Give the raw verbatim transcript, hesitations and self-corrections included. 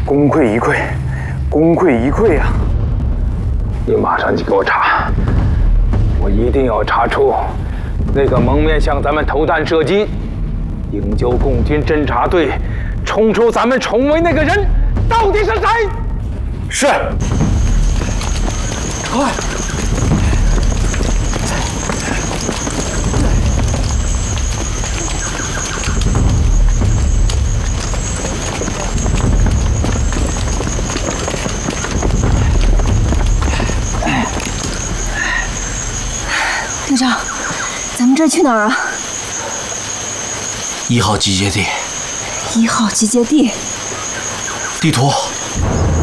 功亏一篑，功亏一篑呀！你马上去给我查，我一定要查出那个蒙面向咱们投弹射击，营救共军侦察队冲出咱们重围那个人到底是谁？是。快！ 队长，咱们这去哪儿啊？ 一号集结地。 一号集结地。 地图。